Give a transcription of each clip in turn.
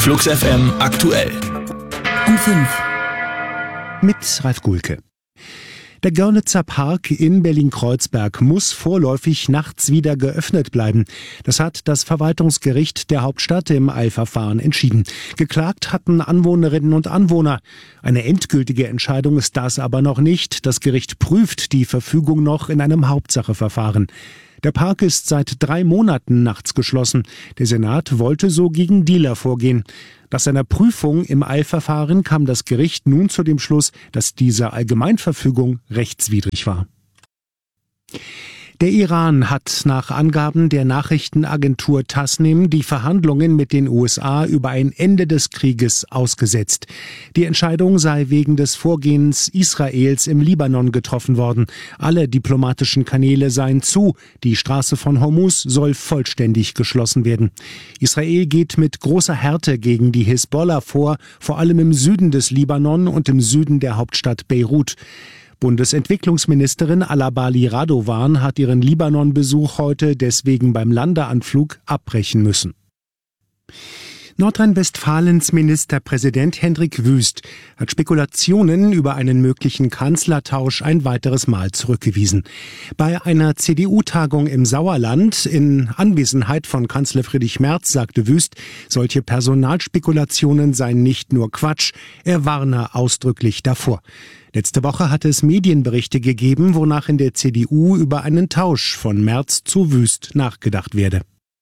Flux FM aktuell. Um 5. Mit Ralf Gulke. Der Görlitzer Park in Berlin-Kreuzberg muss vorläufig nachts wieder geöffnet bleiben. Das hat das Verwaltungsgericht der Hauptstadt im Eilverfahren entschieden. Geklagt hatten Anwohnerinnen und Anwohner. Eine endgültige Entscheidung ist das aber noch nicht. Das Gericht prüft die Verfügung noch in einem Hauptsacheverfahren. Der Park ist seit 3 Monaten nachts geschlossen. Der Senat wollte so gegen Dealer vorgehen. Nach seiner Prüfung im Eilverfahren kam das Gericht nun zu dem Schluss, dass diese Allgemeinverfügung rechtswidrig war. Der Iran hat nach Angaben der Nachrichtenagentur Tasnim die Verhandlungen mit den USA über ein Ende des Krieges ausgesetzt. Die Entscheidung sei wegen des Vorgehens Israels im Libanon getroffen worden. Alle diplomatischen Kanäle seien zu. Die Straße von Hormuz soll vollständig geschlossen werden. Israel geht mit großer Härte gegen die Hisbollah vor allem im Süden des Libanon und im Süden der Hauptstadt Beirut. Bundesentwicklungsministerin Alabali Radovan hat ihren Libanon-Besuch heute deswegen beim Landeanflug abbrechen müssen. Nordrhein-Westfalens Ministerpräsident Hendrik Wüst hat Spekulationen über einen möglichen Kanzlertausch ein weiteres Mal zurückgewiesen. Bei einer CDU-Tagung im Sauerland in Anwesenheit von Kanzler Friedrich Merz sagte Wüst, solche Personalspekulationen seien nicht nur Quatsch, er warne ausdrücklich davor. Letzte Woche hatte es Medienberichte gegeben, wonach in der CDU über einen Tausch von Merz zu Wüst nachgedacht werde.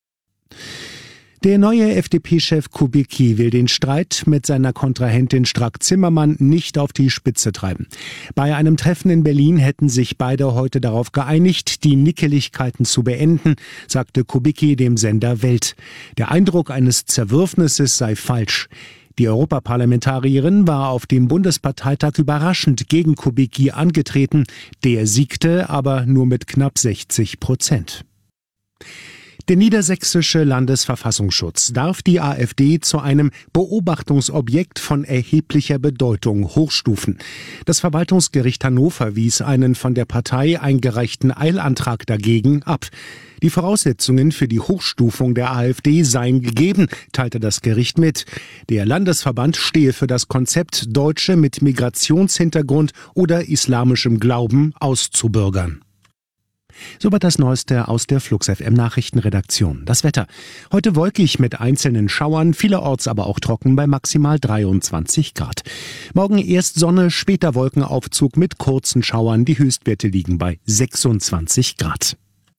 Der neue FDP-Chef Kubicki will den Streit mit seiner Kontrahentin Strack-Zimmermann nicht auf die Spitze treiben. Bei einem Treffen in Berlin hätten sich beide heute darauf geeinigt, die Nickeligkeiten zu beenden, sagte Kubicki dem Sender Welt. Der Eindruck eines Zerwürfnisses sei falsch. Die Europaparlamentarierin war auf dem Bundesparteitag überraschend gegen Kubicki angetreten. Der siegte aber nur mit knapp 60%. Der niedersächsische Landesverfassungsschutz darf die AfD zu einem Beobachtungsobjekt von erheblicher Bedeutung hochstufen. Das Verwaltungsgericht Hannover wies einen von der Partei eingereichten Eilantrag dagegen ab. Die Voraussetzungen für die Hochstufung der AfD seien gegeben, teilte das Gericht mit. Der Landesverband stehe für das Konzept, Deutsche mit Migrationshintergrund oder islamischem Glauben auszubürgern. Soweit das Neueste aus der Flux FM Nachrichtenredaktion. Das Wetter. Heute wolkig mit einzelnen Schauern, vielerorts aber auch trocken bei maximal 23 Grad. Morgen erst Sonne, später Wolkenaufzug mit kurzen Schauern. Die Höchstwerte liegen bei 26 Grad.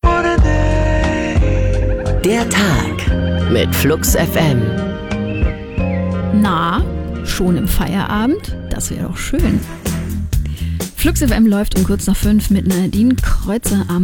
Der Tag mit Flux FM. Na, schon im Feierabend? Das wäre doch schön. Flux FM läuft um kurz nach 5 mit Nadine Kreuzer am